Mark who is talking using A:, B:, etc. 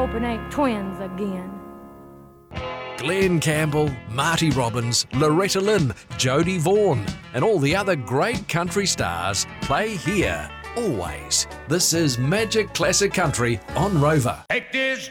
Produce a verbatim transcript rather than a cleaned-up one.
A: hope it ain't twins again.
B: Glenn Campbell, Marty Robbins, Loretta Lynn, Jodie Vaughan, and all the other great country stars play here, always. This is Magic Classic Country on Rover.
C: Take this